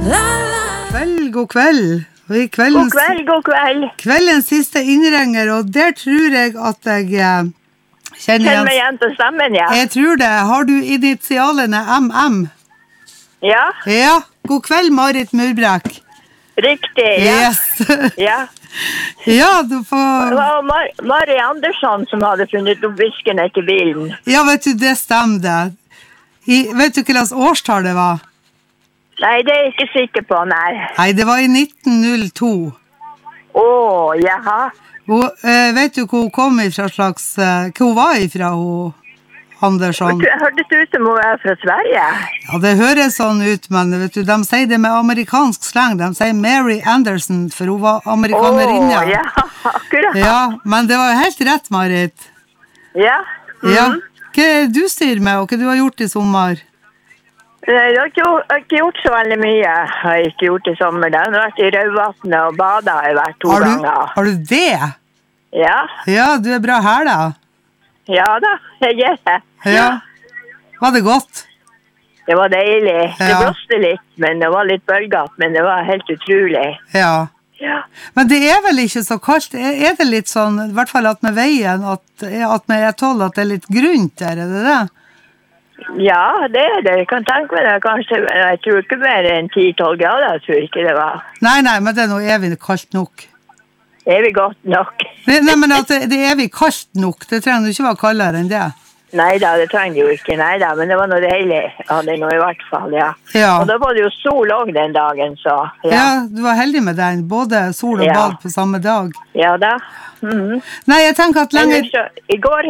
God kveld. God kveld. Kveldens siste innringer, og der tror jeg at jeg kjenner meg igjen til stemmen, ja. Jeg tror det. Har du initialene MM? Ja. Ja. God kveld, Marit Murbrekk. Riktig, ja. Yes. Ja. Ja, du får... Det var Mari Andersson som hadde funnet opp visken etter bilen. Ja, vet du, det stemmer. Vet du hva slags årstall det var? Nei, det er jeg ikke sikker på, nei. Nei, det var i 1902. Jaha. Vet du hvor hun kom ifra slags... Hvor hun var ifra, hun Andersson? Hørtes ut som hun er fra Sverige. Ja, det høres sånn ut, men vet du, de sier det med amerikansk slang. De sier Mary Anderson, for hun var amerikanerinne. Ja, akkurat. Ja, men det var helt rett, Marit. Ja. Ja. Hva er det du styrer med, og hva du har gjort i sommer? Jeg har ikke gjort så veldig mye. Jeg har ikke gjort i sommer. Jeg har vært i Rauvatnet og badet. Jeg har vært 2 ganger. Har du det? Ja. Ja, du er bra her da. Ja da, jeg gjør det. Ja. Var det godt? Det var deilig. Ja. Det blåste litt, men det var litt bølget, men det var helt utrolig. Ja. Ja. Men det er vel ikke så kaldt? Er det litt sånn, i hvert fall at med veien, at med E12 at det er litt grunt der, er det det? Ja, det er det. Jeg kan tenke meg det. Kanskje, jeg tror ikke mer enn 10-12 grader, jeg tror ikke det var. Nei, men det er noe evig kaldt nok. Evig godt nok. Nei, men at det er evig kaldt nok, det trenger jo ikke være kaldere enn det. Neida, det trenger jo ikke, neida, men det var noe deilig. Ja, det er noe i hvert fall, ja. Og da var det jo sol også den dagen, så. Ja, du var heldig med den, både sol og bad på samme dag. Ja da. Nei, jeg tenker at lenge... I går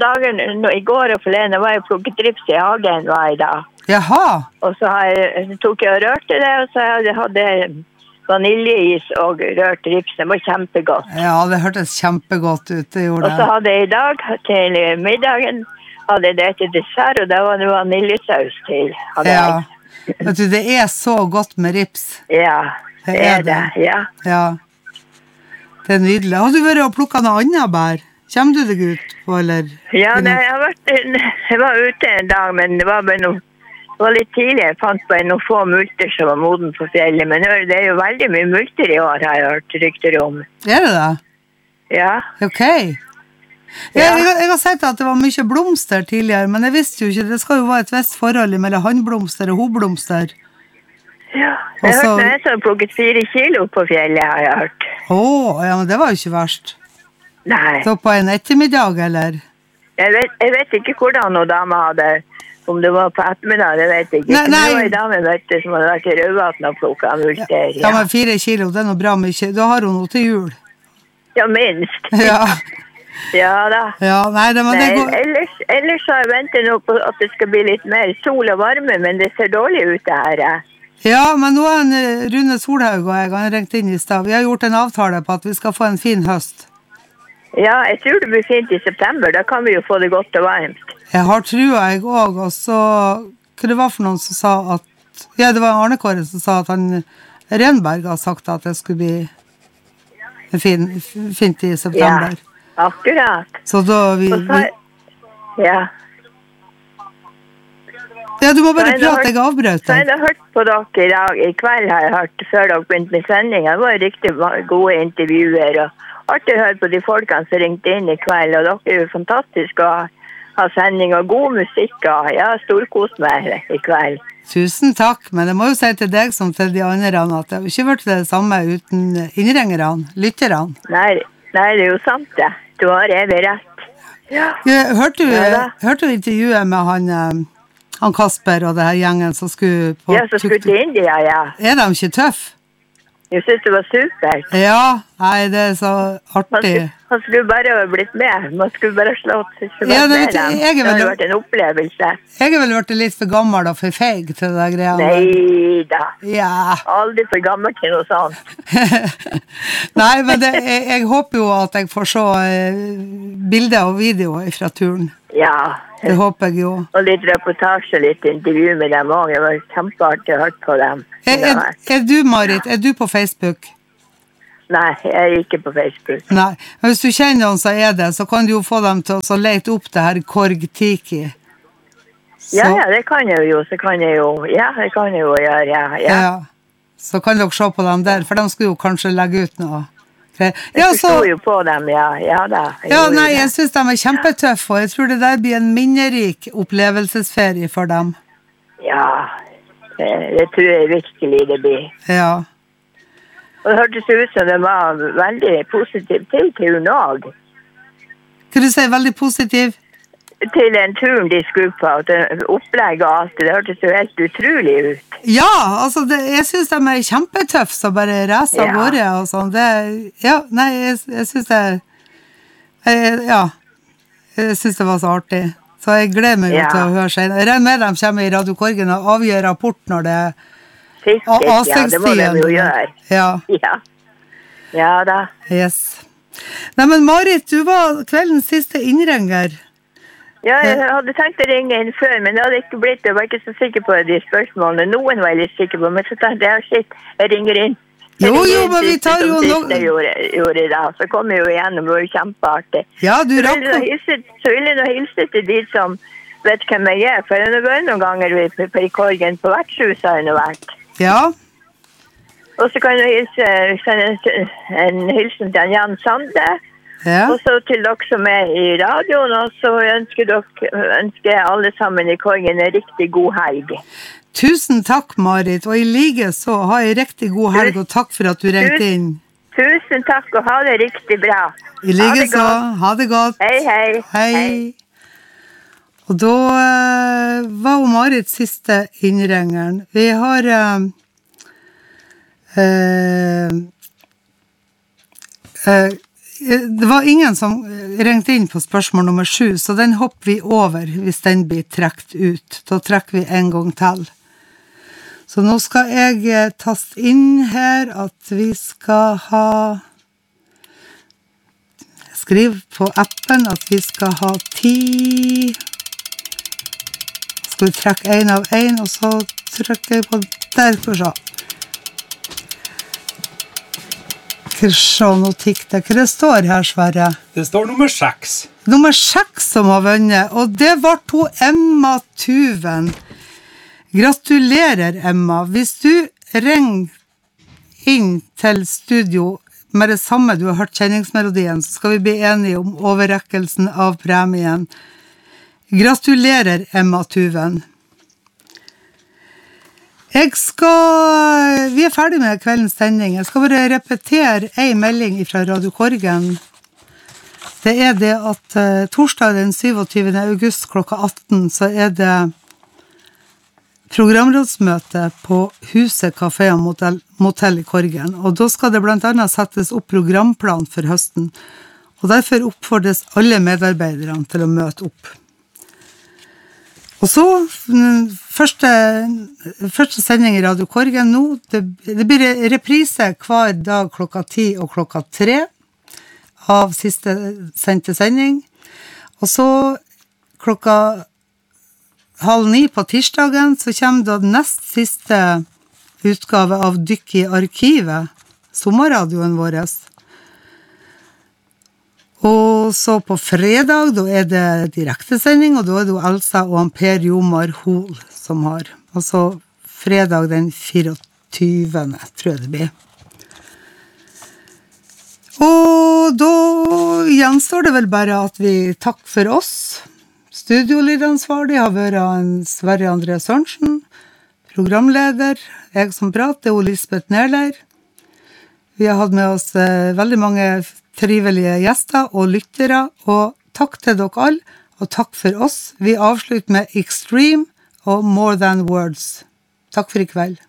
og forleden var jeg plukket rips i hagen hver dag. Jaha. Og så tok jeg og rørte det, og så hadde jeg vaniljeis og rørt rips. Det var kjempegodt. Ja, det hørtes kjempegodt ut, det gjorde det. Og så hadde jeg i dag til middagen, hadde jeg det til dessert, og da var det vaniljesaus til. Ja, vet du, det er så godt med rips. Ja, det er det, ja. Ja. Det er nydelig. Har du vært og plukket noe annet bær? Kommer du deg ut på, eller? Ja, nei, jeg var ute en dag, men det var bare noe, det var litt tidlig. Jeg fant bare noen få multer som var moden på fjellet, men det er jo veldig mye multer i år, har jeg hørt rykter om. Er det det? Ja. Ok. Jeg har sett at det var mye blomster tidligere, men jeg visste jo ikke, det skal jo være et visst forhold mellom hannblomster og hoblomster. Ja, jeg har hørt noen som plukket 4 kilo på fjellet, har jeg hørt. Ja, men det var jo ikke verst. Nei. Så på en ettermiddag, eller? Jeg vet ikke hvordan noen dame hadde, om det var på ettermiddag, det vet jeg ikke. Nei. Det var en dame møtte som hadde vært i Rauvatnet og plukket multer. Ja, men 4 kilo, det er noe bra mye. Da har hun noe til jul. Ja, minst. Ja. Ja da. Ja, nei, det går... Ellers har jeg ventet nå på at det skal bli litt mer sol og varme, men det ser dårlig ut det her. Ja, men nå er Rune Solhaug og jeg har ringt inn i sted. Vi har gjort en avtale på at vi skal få en fin høst. Ja, jeg tror det blir fint i september. Da kan vi jo få det godt og varmt. Jeg har trua jeg også, og så... Hva det var for noen som sa at... Ja, det var Arne Kåre som sa at han... Renberg har sagt at det skulle bli fint i september. Ja, akkurat. Så da vi... Ja. Ja, du må bare prate, jeg avbrøt deg. Så jeg har hørt på dere i dag, i kveld har jeg hørt, før dere begynte med sending. Det var riktig gode intervjuer, og artig å høre på de folkene som ringte inn i kveld, og dere er jo fantastiske å ha sending, og god musikk, og jeg har storkost meg i kveld. Tusen takk, men jeg må jo si til deg som til de andre, at det har ikke vært det samme uten innringerne, lytterne. Nei, det er jo sant det. Du har evig rett. Ja. Hørte du intervjuet med han Kasper og det her gjengen som skulle på... Ja, som skulle til India, ja. Er de ikke tøff? Jeg synes det var super. Ja, nei, det er så artig. Han skulle bare ha blitt med. Man skulle bare slått seg med dem. Det hadde vært en opplevelse. Jeg har vel vært litt for gammel og for feig til det greia. Neida. Ja. Aldri for gammel til noe sånt. Nei, men jeg håper jo at jeg får se bilder og videoer fra turen. Ja. Det håper jeg jo. Og litt reportasje, litt intervju med dem også. Det var kjempeartig å høre på dem. Er du, Marit, er du på Facebook? Nei, jeg er ikke på Facebook. Nei, men hvis du kjenner noen som er det, så kan du jo få dem til å lete opp det her Korg Tiki. Ja, det kan jeg jo. Det kan jeg jo gjøre, ja. så kan dere se på dem der, for de skulle jo kanskje legge ut noe. Jeg forstår jo på dem, ja da. Jeg synes de kjempetøffe, og jeg tror det der blir en minnerik opplevelsesferie for dem. Ja, det tror jeg virkelig det blir. Ja. Og det hørtes ut som det var veldig positivt til turen også. Kan du si veldig positiv? Til den turen de skulle på, opplegg og alt, det hørtes jo helt utrolig ut. Ja, altså, jeg synes de kjempetøffe, så bare reser av gårde og sånn. Jeg synes det, jeg synes det var så artig. Så jeg gleder meg til å høre seg. Jeg regner med dem kommer i Radio Korgen og avgjør rapport når det sikkert, det må de jo gjøre. Ja da. Yes. Nei, men Marit, du var kveldens siste innringer. Ja, jeg hadde tenkt å ringe inn før, men det hadde ikke blitt. Jeg var ikke så sikker på de spørsmålene. Noen var jeg litt sikker på, men så tenkte jeg ringer inn. Jo, men vi tar jo noe. Jeg gjorde i dag, så kom jeg jo igjennom, det var jo kjempeartig. Ja, du rakk. Så vil jeg nå hilse til de som vet hvem jeg er, for jeg har vært noen ganger i Korgen på vertshuset har jeg vært. Ja. Og så kan jeg sende en hilsen til Jan Sande. Ja. Og så til dere som i radioen, og så ønsker jeg alle sammen i Korgen en riktig god helg. Tusen takk, Marit, og i like så ha en riktig god helg, og takk for at du ringte inn. Tusen takk, og ha det riktig bra. I like så, ha det godt. Hei. Og da var jo Marits siste innringeren. Vi har det var ingen som ringte inn på spørsmål nummer 7, så den hopper vi over hvis den blir trekt ut. Da trekker vi en gang til. Så nå skal jeg taste inn her at vi skal ha skriv på appen at vi skal ha 10. Skal vi trekke en av en, og så trykker jeg på der for å se. Nå tikk det. Hva det står her, Sverre? Det står nummer 6. Nummer 6 som har vunnet, og det var to Emma Tuven. Gratulerer, Emma. Hvis du ringer inn til studio med det samme du har hørt kjenningsmelodien, så skal vi bli enige om overrekkelsen av premien. Gratulerer, Emma Tuven. Vi ferdig med kveldens sending. Jeg skal bare repetere en melding fra Radio Korgen. Det det at torsdag den 27. august klokka 18 så det programrådsmøte på Huset Café og Motell i Korgen. Og da skal det blant annet settes opp programplan for høsten. Og derfor oppfordres alle medarbeiderne til å møte opp. Og så, første sending i Radio Korgen nå, det blir reprise hver dag klokka 10 og klokka 3 av siste sendte sending. Og så klokka 8:30 på tirsdagen så kommer da nest siste utgave av Dykk i arkivet, sommerradioen vår. Og så på fredag, da det direktesending, og da det jo Elsa og Per Jomar Hol som har. Og så fredag den 24. tror jeg det blir. Og da gjenstår det vel bare at vi takker for oss. Studiolyderansvarlig har vært en Sverre André Sørensen, programleder, jeg som prater, og Lisbeth Nerleir. Vi har hatt med oss veldig mange trivelige gjester og lyttere, og takk til dere alle, og takk for oss. Vi avslutter med Extreme og More Than Words. Takk for i kveld.